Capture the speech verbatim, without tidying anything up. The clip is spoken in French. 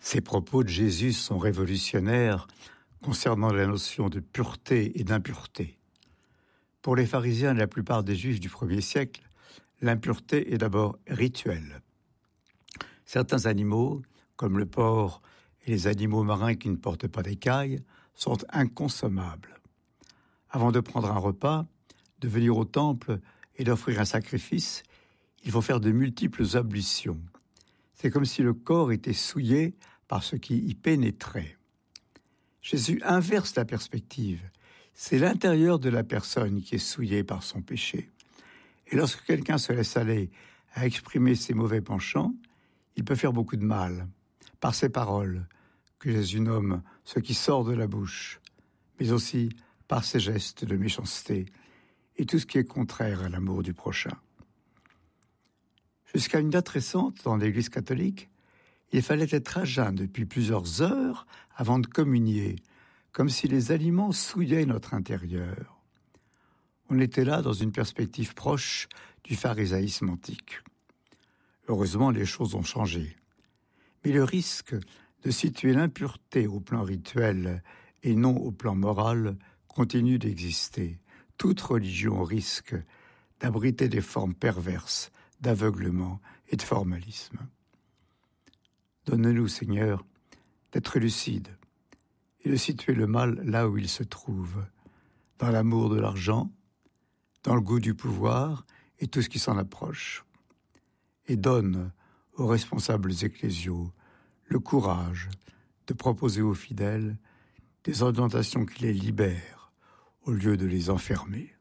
Ces propos de Jésus sont révolutionnaires concernant la notion de pureté et d'impureté. Pour les pharisiens et la plupart des juifs du premier siècle, l'impureté est d'abord rituelle. Certains animaux, comme le porc et les animaux marins qui ne portent pas d'écailles, sont inconsommables. Avant de prendre un repas, de venir au temple et d'offrir un sacrifice, il faut faire de multiples ablutions. C'est comme si le corps était souillé par ce qui y pénétrait. Jésus inverse la perspective. C'est l'intérieur de la personne qui est souillé par son péché. Et lorsque quelqu'un se laisse aller à exprimer ses mauvais penchants, il peut faire beaucoup de mal, par ses paroles, que Jésus nomme ce qui sort de la bouche, mais aussi par ses gestes de méchanceté et tout ce qui est contraire à l'amour du prochain. Jusqu'à une date récente, dans l'Église catholique, il fallait être à jeun depuis plusieurs heures avant de communier, comme si les aliments souillaient notre intérieur. On était là dans une perspective proche du pharisaïsme antique. Heureusement, les choses ont changé. Mais le risque de situer l'impureté au plan rituel et non au plan moral continue d'exister. Toute religion risque d'abriter des formes perverses d'aveuglement et de formalisme. Donne-nous, Seigneur, d'être lucide et de situer le mal là où il se trouve, dans l'amour de l'argent, dans le goût du pouvoir et tout ce qui s'en approche. Et donne aux responsables ecclésiaux le courage de proposer aux fidèles des orientations qui les libèrent au lieu de les enfermer.